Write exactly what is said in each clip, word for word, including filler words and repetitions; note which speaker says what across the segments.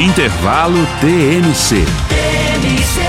Speaker 1: Intervalo T M C.
Speaker 2: T M C.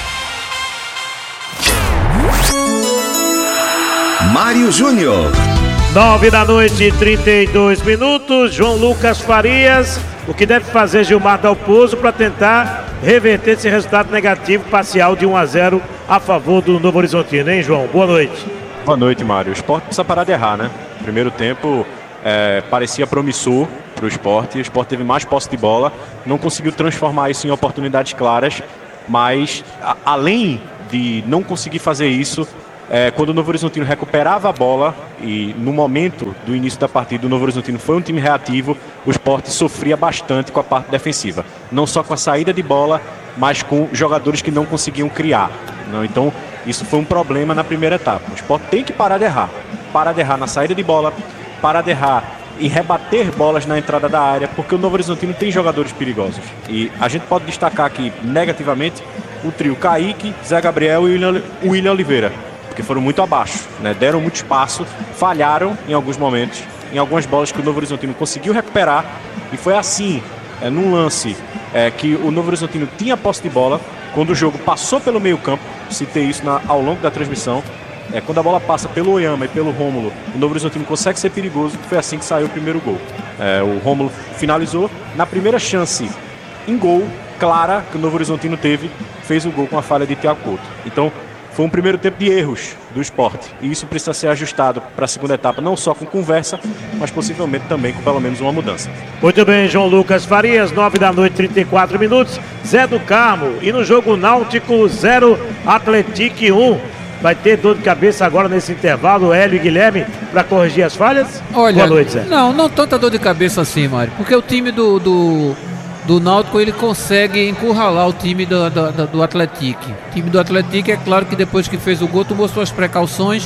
Speaker 3: Mário Júnior.
Speaker 4: Nove da noite e trinta e dois minutos. João Lucas Farias. O que deve fazer Gilmar Dalpozo para tentar reverter esse resultado negativo parcial de um a zero a favor do Novo Horizontino, hein, João? Boa noite.
Speaker 5: Boa noite, Mário. O Sport precisa parar de errar, né? Primeiro tempo é, parecia promissor para o Sport. O Sport teve mais posse de bola, não conseguiu transformar isso em oportunidades claras, mas a, além de não conseguir fazer isso, é, quando o Novo Horizontino recuperava a bola, e no momento do início da partida o Novo Horizontino foi um time reativo, o Sport sofria bastante com a parte defensiva. Não só com a saída de bola, mas com jogadores que não conseguiam criar. Não? Então, isso foi um problema na primeira etapa. O Sport tem que parar de errar. Parar de errar na saída de bola, parar de errar e rebater bolas na entrada da área, porque o Novo Horizontino tem jogadores perigosos. E a gente pode destacar aqui negativamente o trio Kaique, Zé Gabriel e o William Oliveira, porque foram muito abaixo, né? Deram muito espaço, falharam em alguns momentos, em algumas bolas que o Novo Horizontino conseguiu recuperar, e foi assim, é, num lance é, que o Novo Horizontino tinha posse de bola, quando o jogo passou pelo meio campo, citei isso na, ao longo da transmissão, é, quando a bola passa pelo Oyama e pelo Rômulo, o Novo Horizontino consegue ser perigoso, foi assim que saiu o primeiro gol. É, o Rômulo finalizou, na primeira chance em gol, clara, que o Novo Horizontino teve, fez o gol com a falha de Thiago Couto. Então, foi um primeiro tempo de erros do Sport, e isso precisa ser ajustado para a segunda etapa, não só com conversa, mas possivelmente também com pelo menos uma mudança.
Speaker 4: Muito bem, João Lucas Farias, nove da noite, trinta e quatro minutos. Zé do Carmo, e no jogo Náutico zero, Atlético um. Vai ter dor de cabeça agora nesse intervalo, Hélio e Guilherme, para corrigir as falhas?
Speaker 6: Olha,
Speaker 4: boa noite, Zé.
Speaker 6: Não, não tanta dor de cabeça assim, Mário, porque o time do... do... do Náutico, ele consegue encurralar o time do, do, do Atlético. O time do Atlético, é claro que depois que fez o gol, tomou suas precauções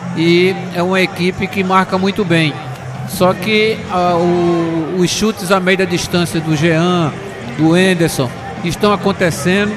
Speaker 6: e é uma equipe que marca muito bem. Só que ah, o, os chutes a meia distância do Jean, do Henderson, estão acontecendo,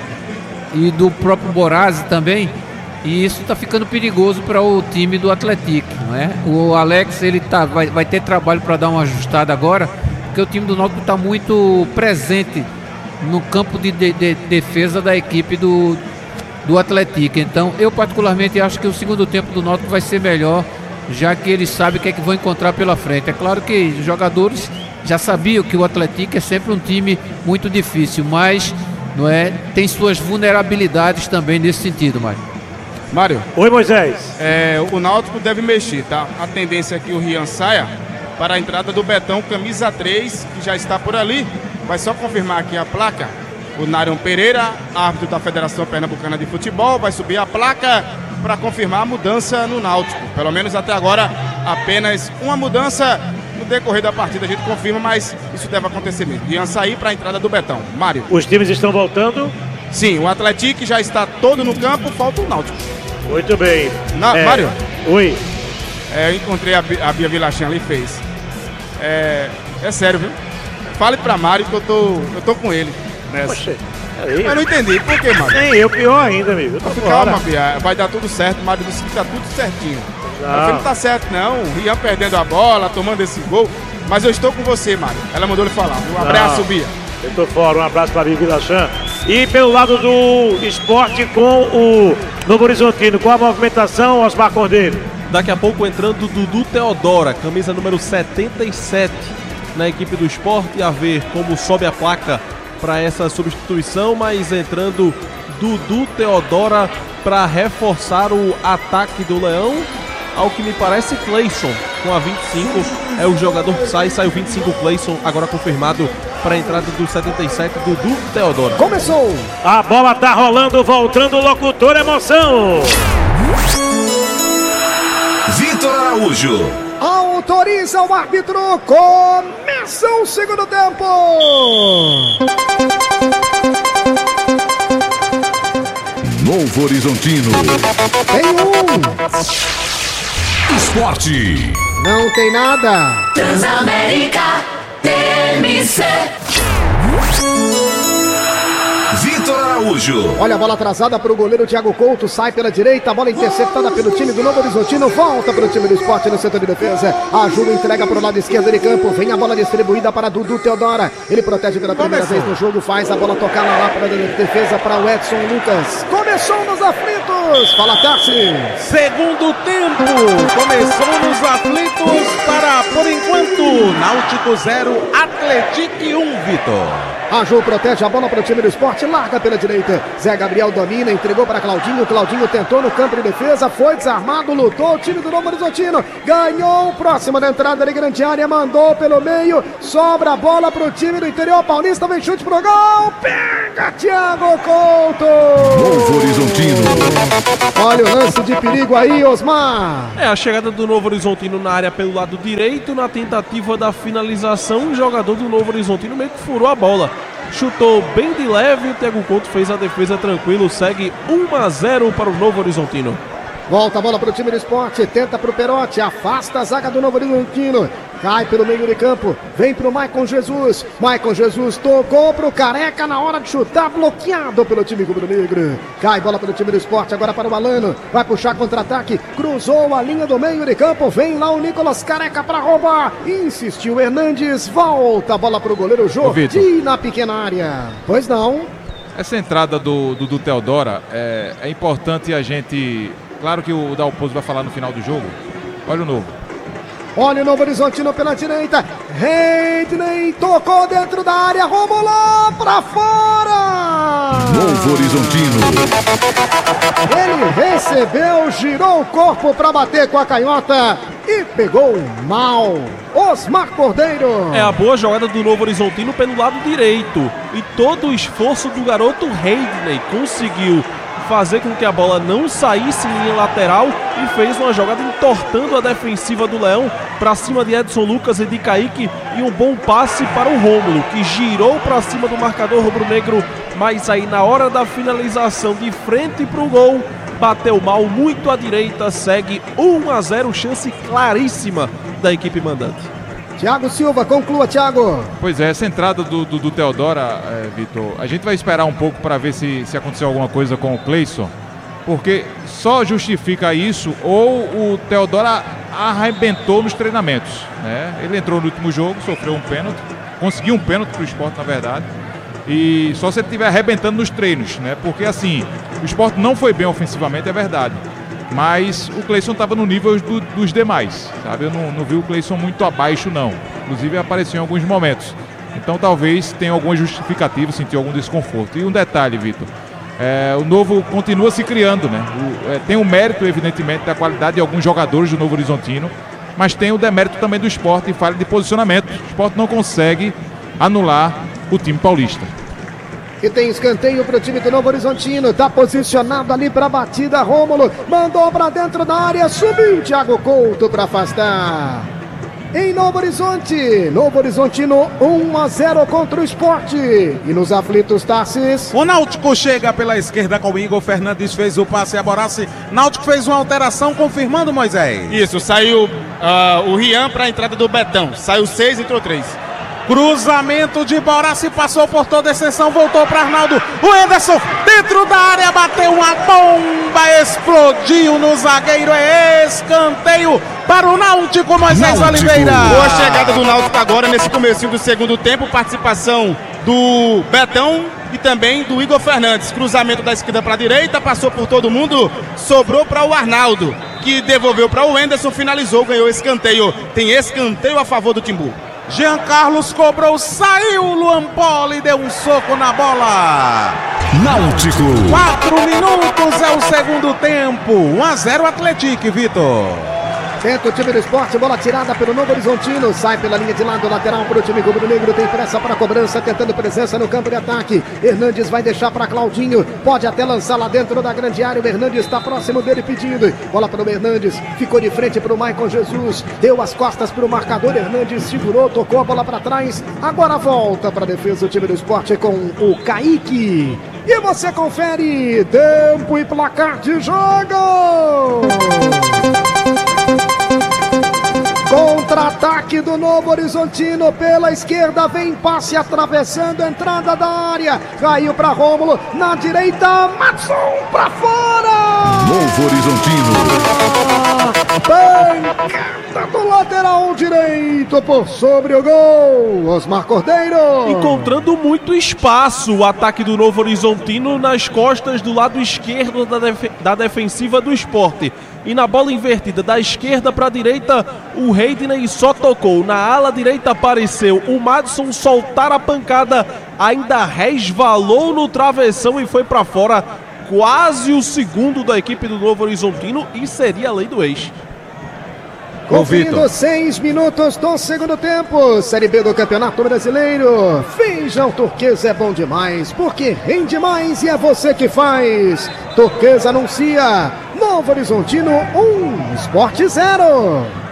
Speaker 6: e do próprio Borazzi também, e isso está ficando perigoso para o time do Atlético, não é? O Alex, ele tá, vai, vai ter trabalho para dar uma ajustada agora, porque o time do Náutico está muito presente no campo de, de, de defesa da equipe do, do Atlético. Então, eu particularmente acho que o segundo tempo do Náutico vai ser melhor, já que eles sabem o que é que vão encontrar pela frente. É claro que os jogadores já sabiam que o Atlético é sempre um time muito difícil, mas não é, tem suas vulnerabilidades também nesse sentido, Mário.
Speaker 7: Mário.
Speaker 4: Oi, Moisés.
Speaker 7: É, o Náutico deve mexer, tá? A tendência é que o Rian saia para a entrada do Betão, camisa três, que já está por ali. Vai só confirmar aqui a placa. O Nárion Pereira, árbitro da Federação Pernambucana de Futebol, vai subir a placa para confirmar a mudança no Náutico. Pelo menos até agora, apenas uma mudança. No decorrer da partida a gente confirma, mas isso deve acontecer mesmo. Rian sair para a entrada do Betão. Mário.
Speaker 4: Os times estão voltando?
Speaker 7: Sim, o Atlético já está todo no campo, falta o Náutico.
Speaker 4: Muito bem.
Speaker 7: Na,
Speaker 4: é...
Speaker 7: Mário.
Speaker 4: Oi.
Speaker 7: É, eu encontrei a, a Bia Vilachan ali e fez. É, é sério, viu? Fale pra Mário que eu tô, eu tô com ele nessa.
Speaker 4: Poxa, aí.
Speaker 7: Mas não entendi, por que, Mário?
Speaker 4: Nem eu, pior ainda, amigo. Eu tô
Speaker 7: Calma, Bia, vai dar tudo certo. O Mário disse que tá tudo certinho. Não. Não tá certo, não. O Rian perdendo a bola, tomando esse gol. Mas eu estou com você, Mário. Ela mandou ele falar. Um abraço, não. Bia.
Speaker 4: Eu tô fora, um abraço pra Bia Vilachan. E pelo lado do esporte com o Novo Horizontino, com a movimentação, Osmar Cordeiro.
Speaker 8: Daqui a pouco entrando Dudu Teodora, camisa número setenta e sete na equipe do Sport, a ver como sobe a placa para essa substituição, mas entrando Dudu Teodora para reforçar o ataque do Leão. Ao que me parece, Cleison com a vinte e cinco é o jogador que sai, sai o vinte e cinco Cleison, agora confirmado para a entrada do setenta e sete, Dudu Teodora.
Speaker 4: Começou! A bola tá rolando, voltando o locutor, emoção!
Speaker 3: Vitor Araújo.
Speaker 9: Autoriza o árbitro, começa o segundo tempo!
Speaker 1: Novo Horizontino.
Speaker 9: Tem um.
Speaker 1: Esporte.
Speaker 9: Não tem nada.
Speaker 2: Transamérica T M C.
Speaker 3: Vitor Vitor Araújo.
Speaker 9: Olha a bola atrasada para o goleiro Thiago Couto, sai pela direita, a bola interceptada pelo time do Novo Horizontino, volta para o time do Sport no setor de defesa. A Ju entrega para o lado esquerdo de campo, vem a bola distribuída para Dudu Teodora. Ele protege pela primeira vez no jogo, faz a bola tocar na lápida de defesa para o Edson Lucas. Começou nos aflitos, fala Tarsi.
Speaker 2: Segundo tempo, começou nos aflitos para, por enquanto, Náutico zero, Atlético um, Vitor.
Speaker 9: A Ju protege a bola para o time do Sport, larga pela direita. Zé Gabriel domina, entregou para Claudinho. Claudinho tentou no campo de defesa, foi desarmado, lutou. O time do Novo Horizontino ganhou. Próxima da entrada de grande área, mandou pelo meio. Sobra a bola para o time do interior paulista. Vem chute pro gol. Pega Thiago Couto.
Speaker 1: Novo Horizontino.
Speaker 9: Olha o lance de perigo aí, Osmar.
Speaker 8: É a chegada do Novo Horizontino na área pelo lado direito. Na tentativa da finalização, o jogador do Novo Horizontino meio que furou a bola. Chutou bem de leve, o Thiago Couto fez a defesa tranquilo, segue um a zero para o Novo Horizontino.
Speaker 9: Volta a bola para o time do Sport, tenta para o Perotti, afasta a zaga do Novo Horizontino, cai pelo meio de campo, vem para o Maicon Jesus, Maicon Jesus tocou para o Careca na hora de chutar, bloqueado pelo time rubro-negro, cai bola para o time do Sport, agora para o Alano, vai puxar contra-ataque, cruzou a linha do meio de campo, vem lá o Nicolas Careca para roubar, insistiu Hernandes, volta a bola para o goleiro Jordi na pequena área, pois não.
Speaker 10: Essa entrada do, do, do Teodora é, é importante a gente... Claro que o Dalpozo vai falar no final do jogo. Olha o Novo.
Speaker 9: Olha o Novo Horizontino pela direita. Reidney tocou dentro da área. Romulou pra fora.
Speaker 1: Novo Horizontino.
Speaker 9: Ele recebeu, girou o corpo pra bater com a canhota e pegou mal. Osmar Cordeiro.
Speaker 8: É a boa jogada do Novo Horizontino pelo lado direito. E todo o esforço do garoto Reidney conseguiu fazer com que a bola não saísse em linha lateral e fez uma jogada entortando a defensiva do Leão para cima de Edson Lucas e de Kaique, e um bom passe para o Rômulo, que girou para cima do marcador rubro-negro, mas aí na hora da finalização de frente para o gol, bateu mal muito à direita, segue um a zero, chance claríssima da equipe mandante.
Speaker 9: Thiago Silva, conclua, Thiago.
Speaker 10: Pois é, essa entrada do, do, do Teodora, é, Vitor, a gente vai esperar um pouco para ver se, se aconteceu alguma coisa com o Cleison, porque só justifica isso ou o Teodora arrebentou nos treinamentos, né? Ele entrou no último jogo, sofreu um pênalti, conseguiu um pênalti para o Sport, na verdade, e só se ele estiver arrebentando nos treinos, né? Porque assim, o Sport não foi bem ofensivamente, é verdade, mas o Cleison estava no nível do, dos demais, sabe? Eu não, não vi o Cleison muito abaixo, não. Inclusive apareceu em alguns momentos. Então talvez tenha alguma justificativa, sentir algum desconforto. E um detalhe, Vitor, é, o Novo continua se criando, né? O, é, tem o mérito, evidentemente, da qualidade de alguns jogadores do Novo Horizontino, mas tem o demérito também do Sport em falha de posicionamento. O Sport não consegue anular o time paulista.
Speaker 9: E tem escanteio para o time do Novo Horizontino. Está posicionado ali para a batida. Rômulo mandou para dentro da área. Subiu Thiago Couto para afastar. Em Novo Horizonte, Novo Horizontino um a zero contra o Sport. E nos aflitos, Tarsis.
Speaker 2: O Náutico chega pela esquerda com o Igor Fernandes, fez o passe a Borassi. Náutico fez uma alteração, confirmando, Moisés.
Speaker 7: Isso, saiu uh, o Rian para a entrada do Betão. Saiu seis, entrou três.
Speaker 2: Cruzamento de Borassi, passou por toda a extensão, voltou para Arnaldo. O Anderson dentro da área, bateu uma bomba, explodiu no zagueiro, é escanteio para o Náutico, Moisés Náutico. Oliveira.
Speaker 7: Boa chegada do Náutico agora nesse comecinho do segundo tempo, participação do Betão e também do Igor Fernandes. Cruzamento da esquerda para a direita, passou por todo mundo, sobrou para o Arnaldo, que devolveu para o Anderson, finalizou, ganhou escanteio. Tem escanteio a favor do Timbu.
Speaker 2: Jean Carlos cobrou, saiu, Luan Poli deu um soco na bola.
Speaker 1: Náutico.
Speaker 2: Quatro minutos é o segundo tempo. um a zero Atlético, Vitor.
Speaker 9: Tenta o time do Sport, bola tirada pelo Novo Horizontino, sai pela linha de lado lateral para o time rubro-negro, tem pressa para a cobrança, tentando presença no campo de ataque. Hernandes vai deixar para Claudinho, pode até lançar lá dentro da grande área, o Hernandes está próximo dele pedindo, bola para o Hernandes, ficou de frente para o Maicon Jesus, deu as costas para o marcador, Hernandes segurou, tocou a bola para trás, agora volta para a defesa do time do Sport com o Kaique. E você confere tempo e placar de jogo. Contra-ataque do Novo Horizontino pela esquerda, vem passe atravessando a entrada da área, caiu para Rômulo, na direita, Madson para fora!
Speaker 1: Novo Horizontino.
Speaker 9: Pancada do lateral direito por sobre o gol, Osmar Cordeiro.
Speaker 8: Encontrando muito espaço o ataque do Novo Horizontino nas costas do lado esquerdo da, def da defensiva do Sport. E na bola invertida da esquerda para a direita, o Reidney só tocou. Na ala direita apareceu o Madson soltar a pancada, ainda resvalou no travessão e foi para fora. Quase o segundo da equipe do Novo Horizontino e seria a lei do ex.
Speaker 9: Conferindo seis minutos do segundo tempo, Série B do Campeonato Brasileiro. Feijão Turquesa é bom demais, porque rende mais e é você que faz. Turquesa anuncia Novo Horizontino um, Sport zero.